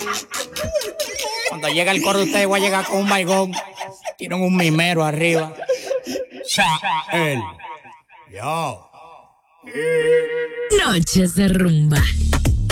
Cuando llega el coro, ustedes voy a llegar con un maigón. Tienen un mimero arriba. Él. Yo. Noches de rumba.